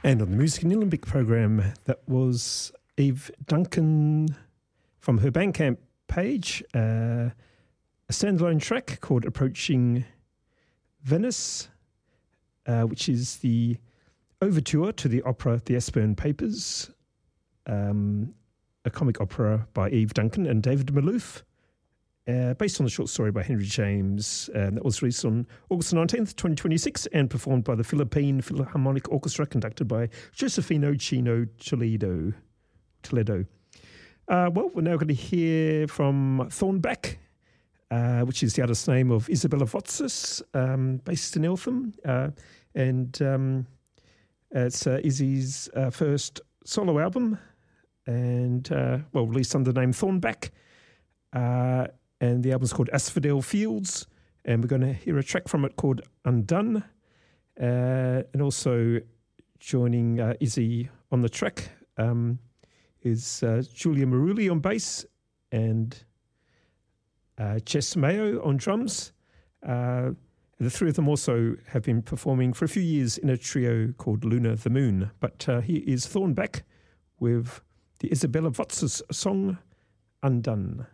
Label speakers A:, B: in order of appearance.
A: And on the Music in the Olympic program, that was Eve Duncan from her Bandcamp page, a standalone track called Approaching Venice, which is the overture to the opera The Aspern Papers, a comic opera by Eve Duncan and David Malouf, based on a short story by Henry James. That was released on August 19th, 2026, and performed by the Philippine Philharmonic Orchestra, conducted by Josefino Chino Toledo. Well, we're now going to hear from Thornback, which is the artist name of Isabella Votsis, based in Eltham. And it's Izzy's first solo album, and, released under the name Thornback. And the album's called Asphodel Fields, and we're going to hear a track from it called Undone. And also joining Izzy on the track is Julia Maruli on bass and Jess Mayo on drums. The three of them also have been performing for a few years in a trio called Luna the Moon. But here is Thornback with the Isabella Votsis song Undone.